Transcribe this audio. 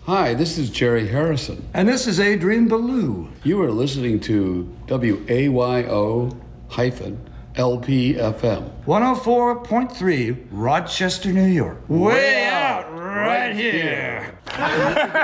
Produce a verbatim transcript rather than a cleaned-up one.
Hi, this is Jerry Harrison. And this is Adrian Ballou. You are listening to W A Y O L P F M. one oh four point three, Rochester, New York. Way out right here.